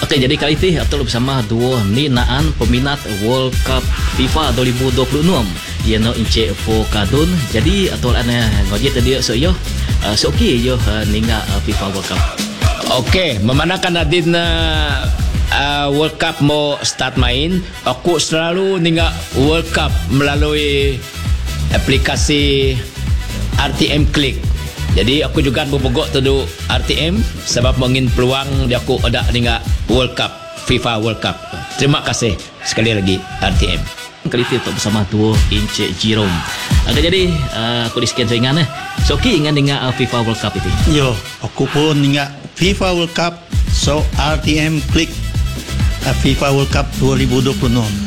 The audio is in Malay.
Okey, jadi kali ini atau bersama dua ninaan peminat World Cup FIFA 2026 yang no ince Kadun. Jadi atau ana ngojek tadi so yo okey yo ninga FIFA World Cup. Okey, memandangkan Nadine World Cup mau start main, aku selalu ninga World Cup melalui aplikasi RTM Click. Jadi aku juga berbogok tu RTM sebab mengin peluang dia aku ada ninga World Cup, FIFA World Cup. Terima kasih sekali lagi RTM. Kali ini untuk bersama dua Encik Jerome. Jadi aku di sekian ringan so okey ingat dengan FIFA World Cup itu. Yo, aku pun ingat FIFA World Cup, so RTM Click FIFA World Cup 2026.